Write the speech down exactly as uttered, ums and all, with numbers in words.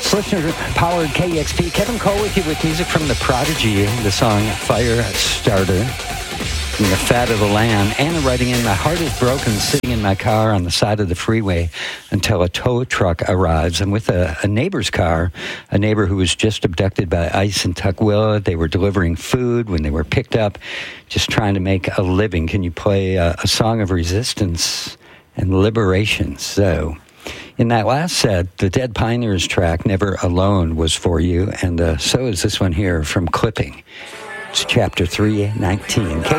Listener-powered K E X P. Kevin Cole with you with music from The Prodigy, the song Fire Starter, from The Fat of the Land. Anna writing in, my heart is broken sitting in my car on the side of the freeway until a tow truck arrives. I'm with a, a neighbor's car, a neighbor who was just abducted by ICE in Tukwila. They were delivering food when they were picked up, just trying to make a living. Can you play a, a song of resistance and liberation? So... in that last set, the Dead Pioneers track, Never Alone, was for you, and uh, so is this one here from Clipping. It's chapter three nineteen.